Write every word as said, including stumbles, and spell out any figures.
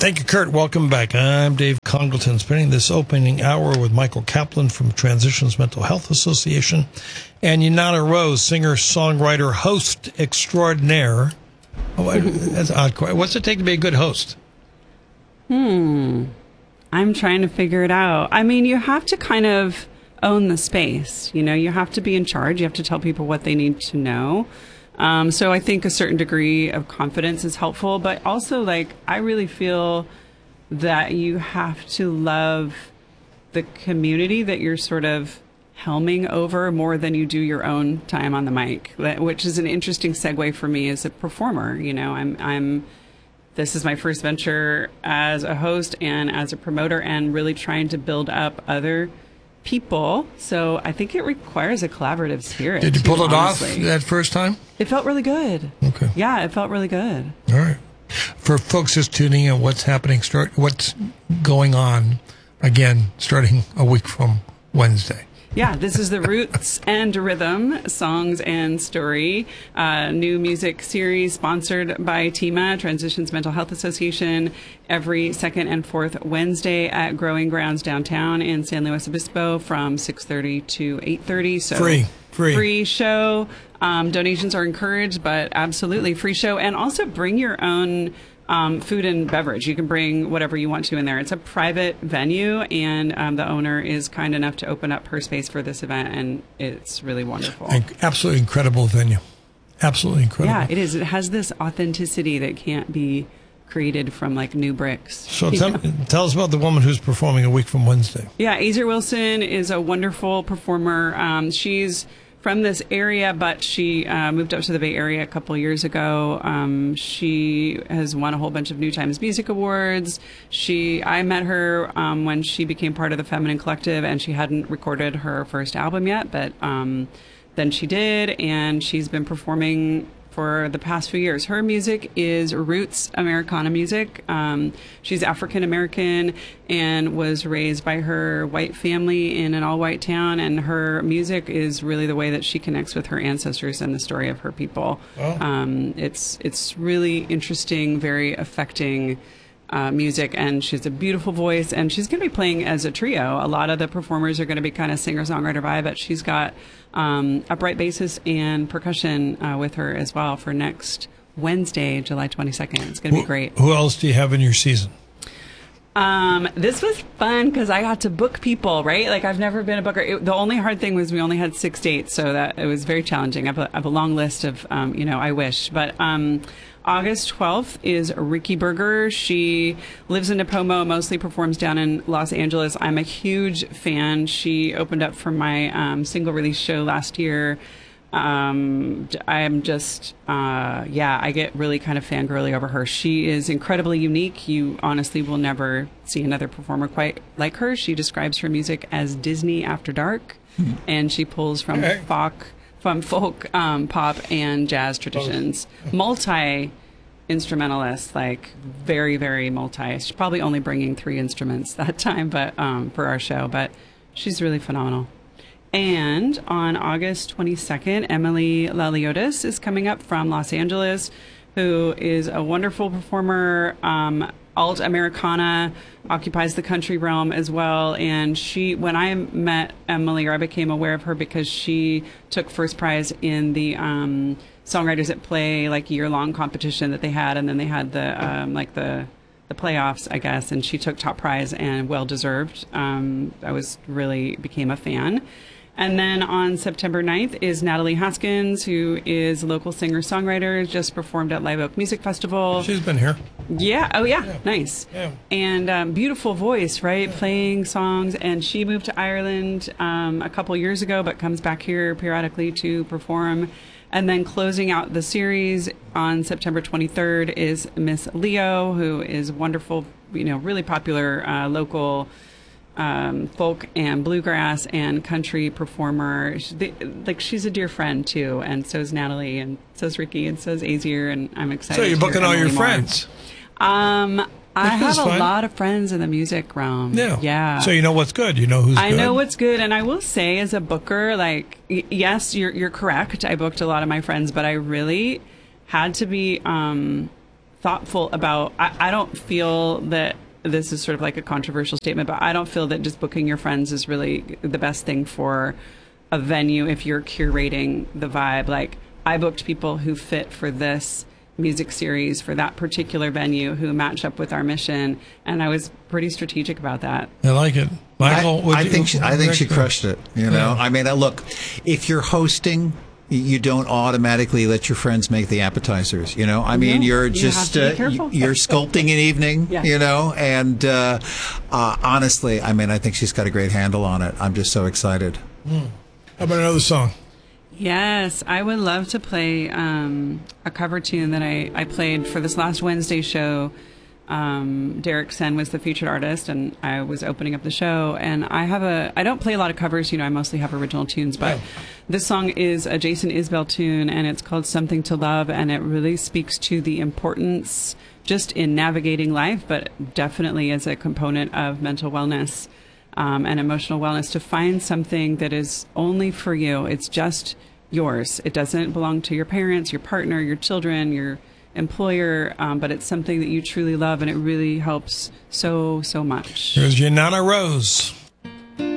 Thank you, Kurt. Welcome back. I'm Dave Congleton, spending this opening hour with Michael Kaplan from Transitions Mental Health Association and Yanana Rose, singer, songwriter, host extraordinaire. Oh, that's an odd question. What's it take to be a good host? Hmm. I'm trying to figure it out. I mean, you have to kind of own the space. You know, you have to be in charge. You have to tell people what they need to know. Um, so I think a certain degree of confidence is helpful, but also like I really feel that you have to love the community that you're sort of helming over more than you do your own time on the mic, which is an interesting segue for me as a performer. You know, I'm, I'm, this is my first venture as a host and as a promoter and really trying to build up other people. So I think it requires a collaborative spirit. Did you too, pull it honestly. off that first time? It felt really good. Okay. Yeah, it felt really good. All right. For folks just tuning in, what's happening, start, what's going on, again, starting a week from Wednesday? Yeah, this is the Roots and Rhythm, Songs and Story, uh, new music series sponsored by TIMA, Transitions Mental Health Association, every second and fourth Wednesday at Growing Grounds downtown in San Luis Obispo from six thirty to eight thirty. So free, free, free show. Um, donations are encouraged, but absolutely free show. And also bring your own Um, food and beverage. You can bring whatever you want to in there. It's a private venue, and um, the owner is kind enough to open up her space for this event, and it's really wonderful. Absolutely incredible venue. Absolutely incredible. Yeah, it is. It has this authenticity that can't be created from like new bricks. So tell, tell us about the woman who's performing a week from Wednesday. Yeah, Azer Wilson is a wonderful performer. Um, she's from this area, but she uh, moved up to the Bay Area a couple years ago. Um, she has won a whole bunch of New Times Music Awards. She, I met her um, when she became part of the Feminine Collective, and she hadn't recorded her first album yet, but um, then she did, and she's been performing for the past few years. Her music is roots Americana music. Um, she's African American and was raised by her white family in an all-white town, and her music is really the way that she connects with her ancestors and the story of her people. Oh. Um, it's it's really interesting, very affecting uh, music, and she has a beautiful voice, and she's going to be playing as a trio. A lot of the performers are going to be kind of singer-songwriter vibe, but she's got um, upright basses and percussion uh, with her as well for next Wednesday, July twenty-second. It's going to be great. Who else do you have in your season? Um, this was fun because I got to book people, right? Like I've never been a booker. It, the only hard thing was we only had six dates, so that it was very challenging. I have a, I have a long list of, um, you know, I wish, but um, August twelfth is Ricky Berger. She lives in Nipomo, mostly performs down in Los Angeles. I'm a huge fan. She opened up for my um, single release show last year. Um, I'm just, uh, yeah, I get really kind of fangirly over her. She is incredibly unique. You honestly will never see another performer quite like her. She describes her music as Disney after dark, hmm. and she pulls from okay. folk, from folk, um, pop and jazz traditions. Multi instrumentalist, like very, very multi. She's probably only bringing three instruments that time, but, um, for our show, but she's really phenomenal. And on August twenty-second, Emily Laliotis is coming up from Los Angeles, who is a wonderful performer. Um, alt Americana, occupies the country realm as well. And she, when I met Emily, or I became aware of her because she took first prize in the um, Songwriters at Play like year long competition that they had, and then they had the um, like the the playoffs, I guess, and she took top prize and well deserved. Um, I was really became a fan. And then on September ninth is Natalie Haskins, who is a local singer-songwriter, just performed at Live Oak Music Festival. She's been here. Yeah. Oh, yeah. yeah. Nice. Yeah. And um, beautiful voice, right? Yeah. Playing songs. And she moved to Ireland um, a couple years ago, but comes back here periodically to perform. And then closing out the series on September twenty-third is Miss Leo, who is wonderful, you know, really popular uh, local Um, folk and bluegrass and country performer. She, they, like she's a dear friend too, and so is Natalie, and so is Ricky, and so is Azer, and I'm excited. So you're booking all your more. friends. Um, I have a fun. lot of friends in the music realm. Yeah, yeah. So you know what's good. You know who's. I good. know what's good, and I will say, as a booker, like y- yes, you're you're correct. I booked a lot of my friends, but I really had to be. Um, thoughtful about, I, I don't feel that this is sort of like a controversial statement, but I don't feel that just booking your friends is really the best thing for a venue if you're curating the vibe. Like, I booked people who fit for this music series for that particular venue, who match up with our mission, and I was pretty strategic about that. I like it, Michael. I, I you, think she, I think she crushed it. You know, Yeah. I mean, uh, look, if you're hosting, you don't automatically let your friends make the appetizers. You know, I mean, No, you're you just have to be uh, careful. you're sculpting an evening. Yeah. You know, and uh, uh, honestly, I mean, I think she's got a great handle on it. I'm just so excited. How about another song? Yes, I would love to play um, a cover tune that I, I played for this last Wednesday show. Um, Derek Sen was the featured artist, and I was opening up the show. And I have a, I don't play a lot of covers, you know, I mostly have original tunes, but Right. this song is a Jason Isbell tune, and it's called Something to Love, and it really speaks to the importance just in navigating life, but definitely as a component of mental wellness. Um, and emotional wellness, to find something that is only for you. It's just yours. It doesn't belong to your parents, your partner, your children, your employer, um, but it's something that you truly love, and it really helps so, so much. Here's Yanana Rose.